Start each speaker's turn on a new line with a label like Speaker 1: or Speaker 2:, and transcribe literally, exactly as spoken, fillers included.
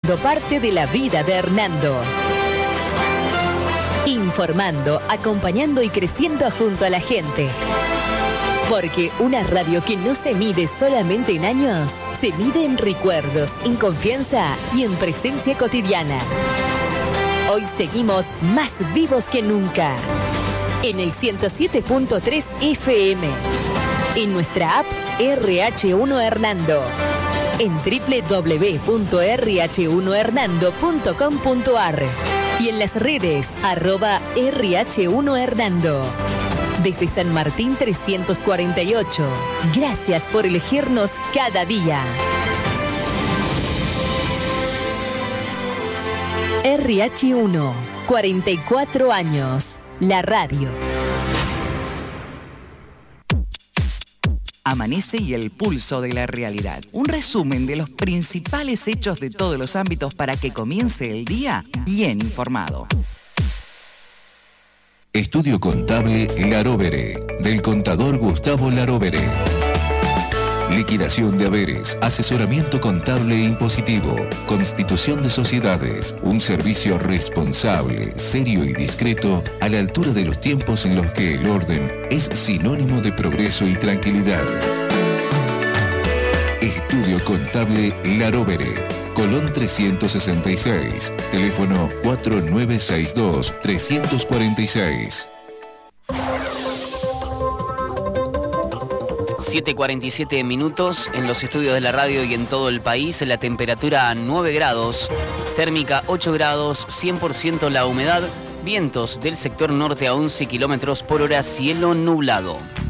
Speaker 1: formando parte de la vida de Hernando. Informando, acompañando y creciendo junto a la gente. Porque una radio que no se mide solamente en años, se mide en recuerdos, en confianza y en presencia cotidiana. Hoy seguimos más vivos que nunca. En el ciento siete punto tres F M. En nuestra app R H uno Hernando. En doble u doble u doble u punto r h uno hernando punto com punto a r. Y en las redes, arroba R H uno Hernando. Desde San Martín trescientos cuarenta y ocho. Gracias por elegirnos cada día. R H uno, cuarenta y cuatro años. La radio.
Speaker 2: Amanece y el pulso de la realidad. Un resumen de los principales hechos de todos los ámbitos para que comience el día bien informado.
Speaker 3: Estudio Contable Larovere, del contador Gustavo Larovere. Liquidación de haberes, asesoramiento contable e impositivo, constitución de sociedades, un servicio responsable, serio y discreto a la altura de los tiempos en los que el orden es sinónimo de progreso y tranquilidad. Estudio Contable Larovere, Colón trescientos sesenta y seis, teléfono cuatro nueve seis dos, tres cuatro seis.
Speaker 4: siete cuarenta y siete minutos en los estudios de la radio y en todo el país. La temperatura nueve grados, térmica ocho grados, cien por ciento la humedad, vientos del sector norte a once kilómetros por hora, cielo nublado.